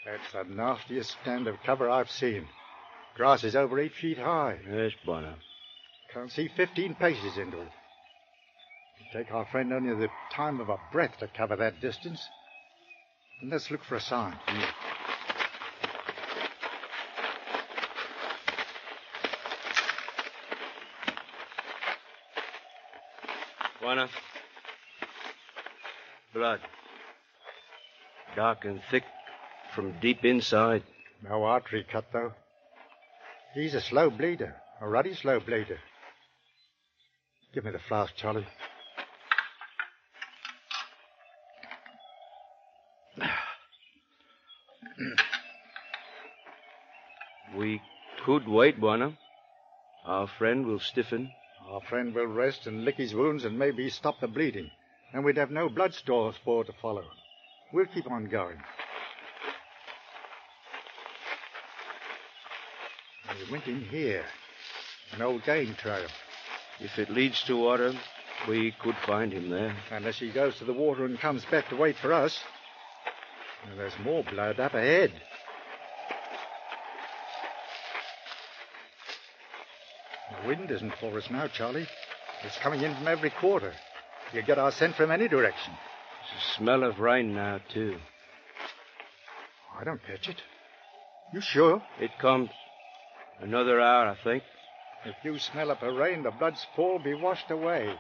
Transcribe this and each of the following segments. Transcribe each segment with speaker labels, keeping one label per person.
Speaker 1: That's the nastiest stand of cover I've seen. Grass is over 8 feet high.
Speaker 2: Yes, Buono.
Speaker 1: Can't see 15 paces into it. It'd take our friend only the time of a breath to cover that distance. And let's look for a sign.
Speaker 2: Buono. Blood. Dark and thick from deep inside.
Speaker 1: No artery cut, though. He's a slow bleeder. A ruddy slow bleeder. Give me the flask, Charlie.
Speaker 2: We could wait, Buono. Our friend will stiffen.
Speaker 1: Our friend will rest and lick his wounds and maybe stop the bleeding. And we'd have no blood spore to follow. We'll keep on going. We went in here. An old game trail.
Speaker 2: If it leads to water, we could find him there.
Speaker 1: Unless he goes to the water and comes back to wait for us. And there's more blood up ahead. The wind isn't for us now, Charlie. It's coming in from every quarter. You get our scent from any direction.
Speaker 2: There's a smell of rain now, too.
Speaker 1: I don't catch it. You sure?
Speaker 2: It comes. Another hour, I think.
Speaker 1: If you smell up a rain, the blood spore will be washed away.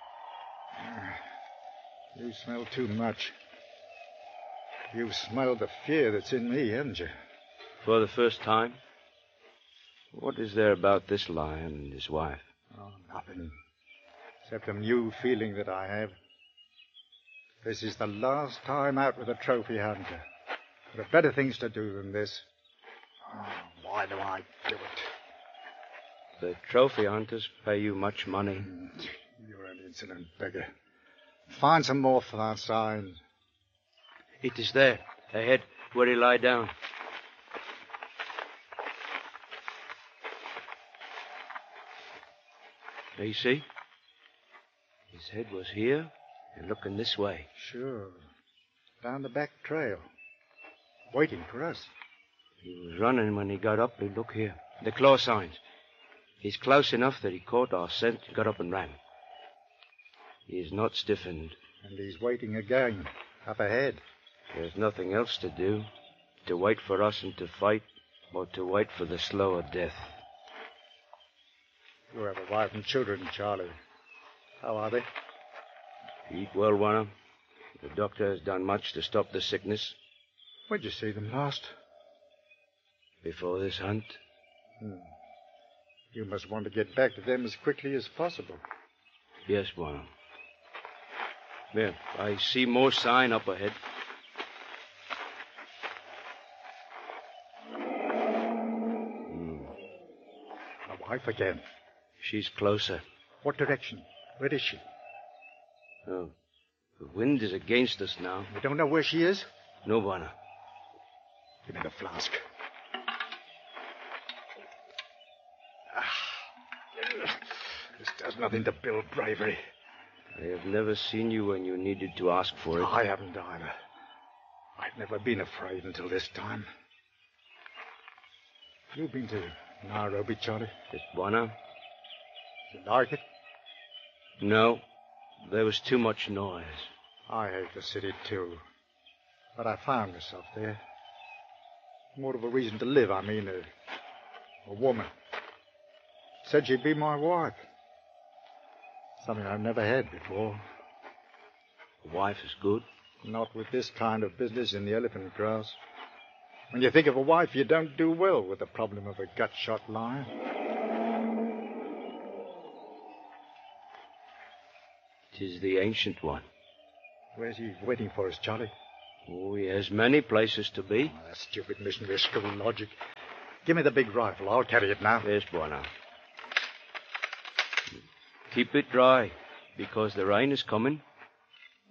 Speaker 1: You smell too much. You've smelled the fear that's in me, haven't you?
Speaker 2: For the first time? What is there about this lion and his wife?
Speaker 1: Oh, nothing. Except a new feeling that I have. This is the last time out with a trophy hunter. There are better things to do than this. Oh, why do I do it?
Speaker 2: The trophy hunters pay you much money.
Speaker 1: You're an insolent beggar. Find some more signs.
Speaker 2: It is there, ahead, where he lie down. There you see? His head was here and looking this way.
Speaker 1: Sure. Down the back trail. Waiting for us.
Speaker 2: He was running when he got up. Look here. The claw signs. He's close enough that he caught our scent and got up and ran. He is not stiffened.
Speaker 1: And he's waiting again, up ahead.
Speaker 2: There's nothing else to do. To wait for us and to fight, or to wait for the slower death.
Speaker 1: You have a wife and children, Charlie. How are they?
Speaker 2: Eat well, Warner. The doctor has done much to stop the sickness.
Speaker 1: When'd you see them last?
Speaker 2: Before this hunt.
Speaker 1: You must want to get back to them as quickly as possible.
Speaker 2: Yes, Warner. There, I see more sign up ahead.
Speaker 1: My wife again.
Speaker 2: She's closer.
Speaker 1: What direction? Where is she?
Speaker 2: Oh, the wind is against us now.
Speaker 1: You don't know where she is?
Speaker 2: No, Warner.
Speaker 1: Give me the flask. This does nothing to build bravery.
Speaker 2: I have never seen you when you needed to ask for it.
Speaker 1: I haven't either. I've never been afraid until this time. You've been to Nairobi, Charlie?
Speaker 2: Yes, Warner.
Speaker 1: Did you like it?
Speaker 2: No. There was too much noise.
Speaker 1: I hate the city, too. But I found myself there. More of a reason to live, I mean. A woman. Said she'd be my wife. Something I've never had before.
Speaker 2: A wife is good.
Speaker 1: Not with this kind of business in the elephant grass. When you think of a wife, you don't do well with the problem of a gut-shot lion.
Speaker 2: It is the ancient one.
Speaker 1: Where's he waiting for us, Charlie?
Speaker 2: Oh, he has many places to be.
Speaker 1: Oh, that stupid missionary school logic. Give me the big rifle. I'll carry it now.
Speaker 2: Yes, Buono. Keep it dry, because the rain is coming.